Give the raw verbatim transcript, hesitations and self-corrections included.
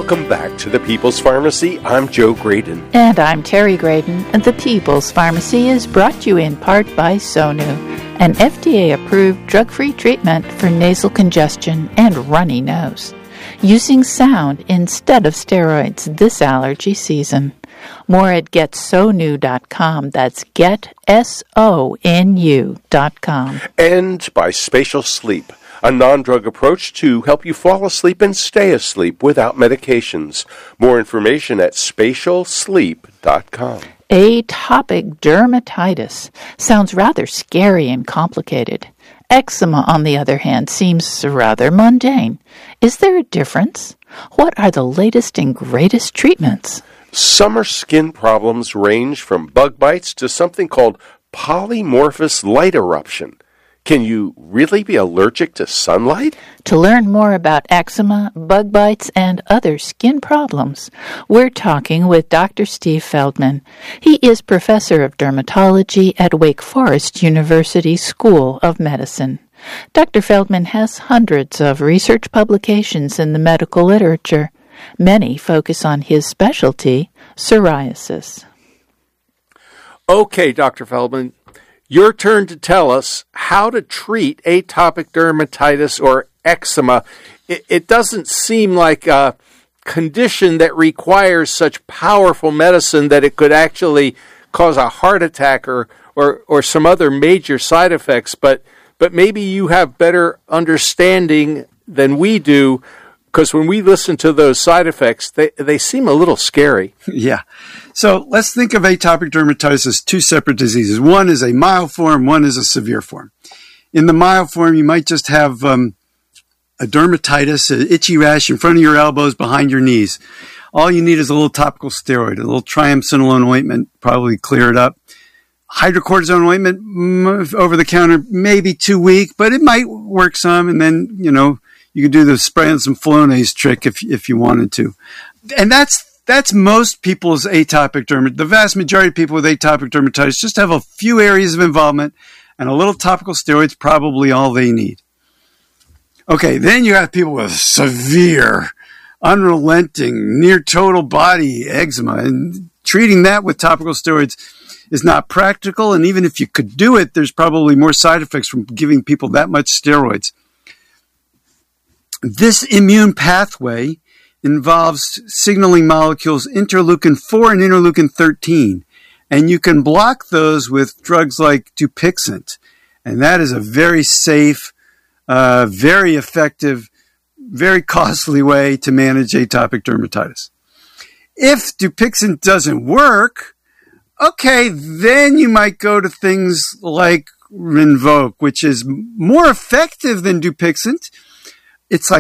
Welcome back to the People's Pharmacy. I'm Joe Graydon. And I'm Terry Graydon. And the People's Pharmacy is brought to you in part by Sonu, an F D A-approved drug-free treatment for nasal congestion and runny nose, using sound instead of steroids this allergy season. More at get sonu dot com. That's get, S O N U dot com. And by Spatial Sleep, a non-drug approach to help you fall asleep and stay asleep without medications. More information at spatial sleep dot com. Atopic dermatitis sounds rather scary and complicated. Eczema, on the other hand, seems rather mundane. Is there a difference? What are the latest and greatest treatments? Summer skin problems range from bug bites to something called polymorphous light eruption. Can you really be allergic to sunlight? To learn more about eczema, bug bites, and other skin problems, we're talking with Doctor Steve Feldman. He is professor of dermatology at Wake Forest University School of Medicine. Doctor Feldman has hundreds of research publications in the medical literature. Many focus on his specialty, psoriasis. Okay, Doctor Feldman, your turn to tell us how to treat atopic dermatitis or eczema. It, it doesn't seem like a condition that requires such powerful medicine that it could actually cause a heart attack or, or, or some other major side effects, but, but maybe you have better understanding than we do, because when we listen to those side effects, they, they seem a little scary. Yeah. So let's think of atopic dermatitis as two separate diseases. One is a mild form, one is a severe form. In the mild form, you might just have um, a dermatitis, an itchy rash in front of your elbows, behind your knees. All you need is a little topical steroid, a little triamcinolone ointment, probably clear it up. Hydrocortisone ointment, over the counter, maybe too weak, but it might work some, and then, you know, you could do the spray and some Flonase trick if if you wanted to. And that's that's most people's atopic dermatitis. The vast majority of people with atopic dermatitis just have a few areas of involvement, and a little topical steroid's probably all they need. Okay, then you have people with severe, unrelenting, near total body eczema, and treating that with topical steroids is not practical, and even if you could do it, there's probably more side effects from giving people that much steroids. This immune pathway involves signaling molecules interleukin four and interleukin thirteen, and you can block those with drugs like Dupixent, and that is a very safe, uh, very effective, very costly way to manage atopic dermatitis. If Dupixent doesn't work, okay, then you might go to things like Rinvoq, which is more effective than Dupixent. It's like